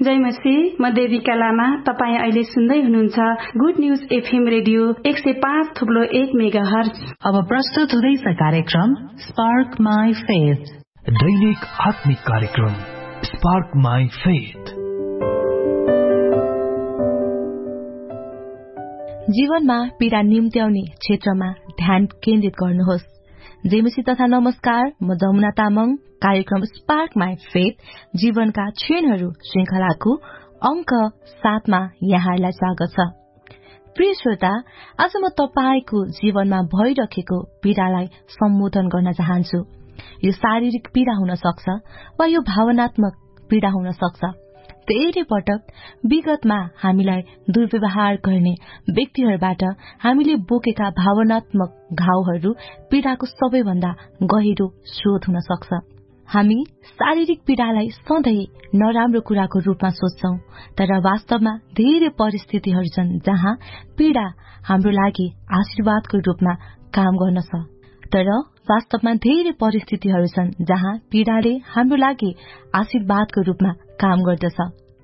जय मसी, म देविका लामा। तपाईँ अहिले सुन्दै हुनुहुन्छ good news FM radio 105.1 megahertz. अब प्रस्तुत हुँदैछ कार्यक्रम स्पार्क माई फेथ, दैनिक आत्मिक कार्यक्रम स्पार्क माई फेथ। जीवनमा पीडा निम्त्याउने क्षेत्रमा ध्यान केन्द्रित गर्नुहोस्। जेमसी तथा नमस्कार, म जमुना तामाङ। कार्यक्रम स्पार्क माई फेथ जीवनका क्षणहरू श्रृंखलाको अंक 7 मा यहाँलाई स्वागत छ। प्रिय श्रोता, आज म तपाईको जीवनमा भइरहेको पीडालाई सम्बोधन गर्न चाहन्छु। यो शारीरिक पीडा हुन सक्छ वा यो भावनात्मक पीडा हुन सक्छ। धेरै पटक विगतमा हामीलाई दुर्व्यवहार गर्ने व्यक्तिहरूबाट हामीले बोकेका भावनात्मक घाउहरू पीडाको सबैभन्दा गहिरो स्रोत हुन सक्छ। हामी शारीरिक पीडालाई सधैँ नराम्रो कुराको रूपमा सोच्छौं, तर वास्तवमा धेरै परिस्थितिहरू छन् जहाँ पीडा हाम्रो लागि आशीर्वादको रूपमा काम गर्दछ। तर वास्तवमा धेरै परिस्थितिहरू छन् जहाँ पीडाले हाम्रो लागि आशीर्वादको रूपमा काम गर्दछ।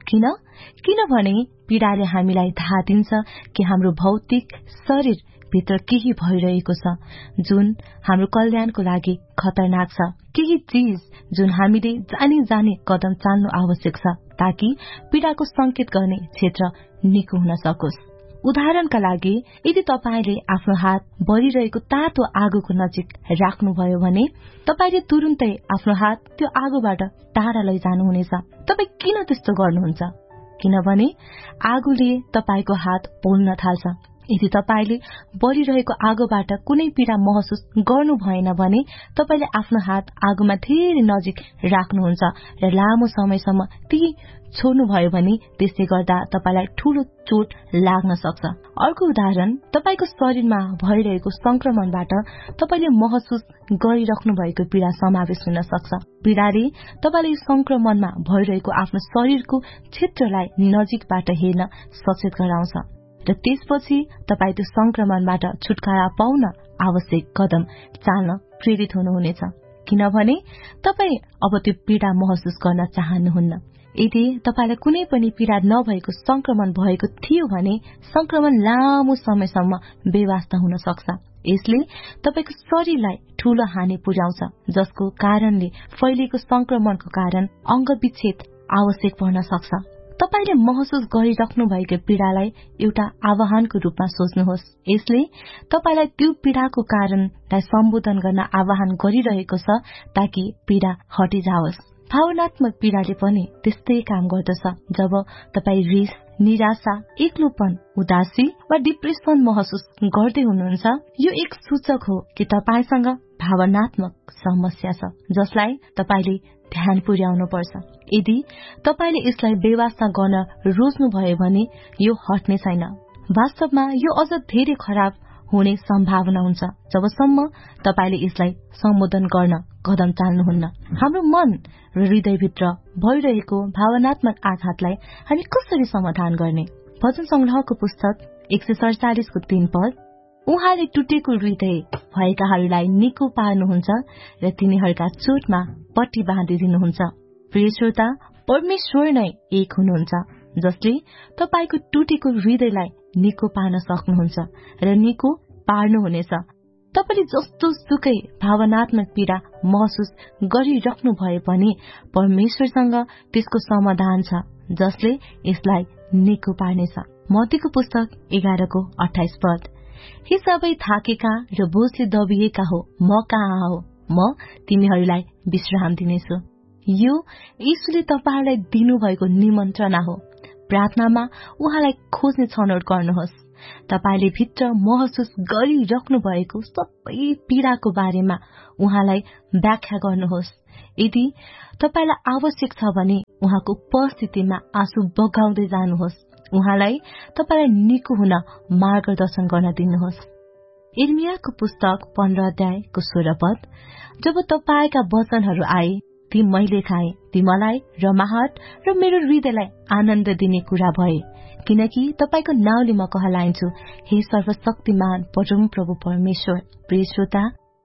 किनभने पीडाले हामीलाई थाहा दिन्छ कि हाम्रो भौतिक शरीर भित्र केही भइरहेको छ जुन हाम्रो कल्याणको लागि खतरनाक छ। केही चीज जुन हामीले जानी कदम चाल्नु आवश्यक छ ताकि पीडाको संकेत गर्ने क्षेत्र निको हुन सकोस्। उदाहरणका लागि, यदि तपाईले आफ्नो हात बढिरहेको तातो आगोको नजिक राख्नुभयो भने तपाईले तुरुन्तै आफ्नो हात त्यो आगोबाट टाढा लैजानुहुनेछ। तपाई किन त्यस्तो गर्नुहुन्छ? किनभने आगोले तपाईको हात पोल्न थाल्छ। यदि तपाईले बढिरहेको आगोबाट कुनै पीडा महसुस गर्नु भएन भने तपाईले आफ्नो हात आगोमा धेरै नजिक राख्नुहुन्छ र लामो समयसम्म ती छोड्नुभयो भने त्यसले गर्दा तपाईलाई ठूलो चोट लाग्न सक्छ। अर्को उदाहरण, तपाईको शरीरमा भइरहेको संक्रमणबाट तपाईले महसुस गरिराख्नु भएको पीडा समावेश हुन सक्छ। पीडाले तपाईलाई संक्रमणमा भइरहेको आफ्नो शरीरको क्षेत्रलाई नजिकबाट हेर्न सचेत गराउँछ र त्यसपछि तपाई त्यो संक्रमणबाट छुटकारा पाउन आवश्यक कदम चाल्न प्रेरित हुनुहुनेछ। किनभने तपाई अब त्यो पीडा महसुस गर्न चाहनुहुन्न। यदि तपाईलाई कुनै पनि पीडा नभएको संक्रमण भएको थियो भने संक्रमण लामो समयसम्म बेवास्ता हुन सक्छ। यसले तपाईको शरीरलाई ठूलो हानि पुर्याउँछ, जसको कारणले फैलिएको संक्रमणको कारण अंगविच्छेद आवश्यक पर्न सक्छ। तपाईले महसुस गरिराख्नु भएको पीडालाई एउटा आह्वानको रूपमा सोच्नुहोस्। यसले तपाईलाई त्यो पीडाको कारणलाई सम्बोधन गर्न आह्वान गरिरहेको छ ताकि पीडा हटिजाओस्। भावनात्मक पीडाले पनि त्यस्तै काम गर्दछ। जब तपाई रिस, निराशा, एक्लोपन, उदासी वा डिप्रेसन महसुस गर्दै हुनुहुन्छ, यो एक सूचक हो कि तपाईसँग भावनात्मक समस्या छ जसलाई तपाईले ध्यान पुर्याउनु पर्छ। यदि तपाईले यसलाई बेवास्ता गर्न रोज्नु भयो भने यो हट्ने छैन। वास्तवमा यो अझ धेरै खराब हुने सम्भावना हुन्छ जबसम्म तपाईले यसलाई सम्बोधन गर्न कदम चाल्नुहुन्न। हाम्रो मन र हृदयभित्र भइरहेको भावनात्मक आघातलाई हामी कसरी समाधान गर्ने? भजन संग्रहको पुस्तक 147 को 3 पद, उहाँले टुटेको हृदय भएकाहरूलाई निको पार्नुहुन्छ र तिनीहरूका चोटमा पट्टी बाँधिदिनुहुन्छ। प्रिय श्रोता, परमेश्वर नै एक हुनुहुन्छ जसले तपाईको टुटेको हृदयलाई निको पार्न सक्नुहुन्छ र निको पार्नुहुनेछ। तपाईले जस्तो सुकै भावनात्मक पीडा महसुस गरिराख्नु भए पनि परमेश्वरसँग त्यसको समाधान छ जसले यसलाई निको पार्नेछ। मत्तीको पुस्तक 11 को 28 पद, हे सबै थाकेका र बोझले दबिएका हो, म कहाँ हो, म तिमीहरूलाई विश्राम दिनेछु। यो यीशुले तपाईहरूलाई दिनुभएको निमन्त्रणा हो। प्रार्थनामा उहाँलाई खोज्ने छनौट गर्नुहोस्। तपाईले भित्र महसुस गरिराख्नु भएको सबै पीडाको बारेमा उहाँलाई व्याख्या गर्नुहोस्। यदि तपाईलाई आवश्यक छ भने उहाँको उपस्थितिमा आँसु बगाउँदै जानुहोस्। उहाँलाई तपाईलाई निको हुन मार्गदर्शन गर्न दिनुहोस्। इर्मियाको पुस्तक 15 अध्यायको 16 पद, जब तपाईका वचनहरू आए ती मैले खाए, ती मलाई रमाहट र मेरो हृदयलाई आनन्द दिने कुरा भए, किनकि तपाईको नाउँले म कहलाइन्छु, हे सर्वशक्तिमान परम प्रभु परमेश्वर। प्रिय श्रोता,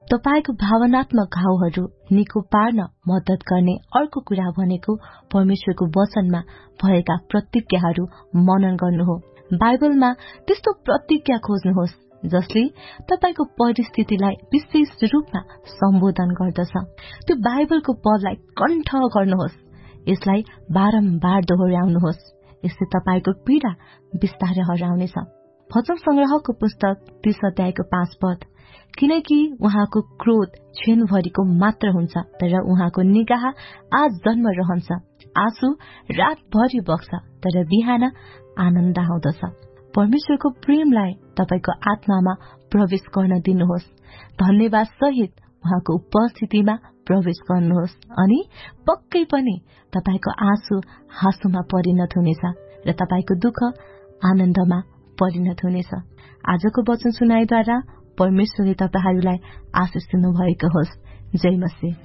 तपाईको भावनात्मक घाउहरू निको पार्न मद्दत गर्ने अर्को कुरा भनेको परमेश्वरको वचनमा भएका प्रतिज्ञाहरू मनन गर्नु हो। बाइबलमा त्यस्तो प्रतिज्ञा खोज्नुहोस् जसले तपाईको परिस्थितिलाई विशेष रूपमा सम्बोधन गर्दछ। त्यो बाइबलको पदलाई कण्ठ गर्नुहोस्, यसलाई बारम्बार दोहोर्याउनुहोस्, यसले तपाईको पीडा बिस्तारै हराउनेछ। भजन संग्रहको पुस्तक 30 अध्यायको 5 पद, किनकि उहाँको क्रोध क्षणभरिको मात्र हुन्छ, तर उहाँको निगाह आजन्म रहन्छ। आँसु रातभरि बग्छ, तर बिहान आनन्द आउँदछ। परमेश्वरको प्रेमलाई तपाईको आत्मामा प्रवेश गर्न दिनुहोस्। धन्यवाद सहित उहाँको उपस्थितिमा प्रवेश गर्नुहोस् अनि पक्कै पनि तपाईको आँसु हाँसोमा परिणत हुनेछ र तपाईको दुःख आनन्दमा परिणत हुनेछ। आजको वचन सुनाइद्वारा परमेश्वरले तपाईहरूलाई आशिष दिनु भएको होस्। जय मसीह।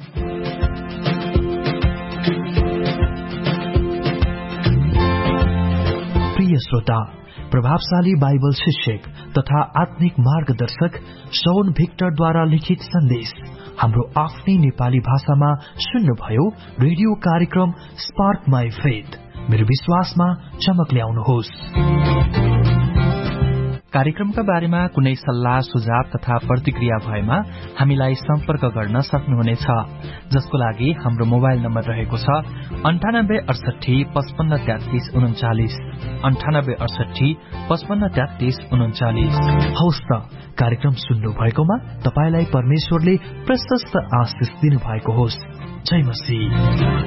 प्रिय श्रोता, प्रभावशाली बाइबल शिक्षक तथा आत्मिक मार्गदर्शक शौन भिक्टरद्वारा लिखित सन्देश हाम्रो आफ्नै नेपाली भाषामा सुन्नुभयो। रेडियो कार्यक्रम स्पार्क माई फेथ, मेरो विश्वासमा चमक ल्याउनुहोस्। कार्यक्रमका बारेमा कुनै सल्लाह सुझाव तथा प्रतिक्रिया भएमा हामीलाई सम्पर्क गर्न सक्नुहुनेछ, जसको लागि हाम्रो मोबाइल नम्बर रहेको छ 98 68 55 33 39 98 68 55 33 39। हौस् त, कार्यक्रम सुन्नु भएकोमा तपाईलाई परमेश्वरले प्रशस्त आशिष दिनु भएको होस्। जय मसीह।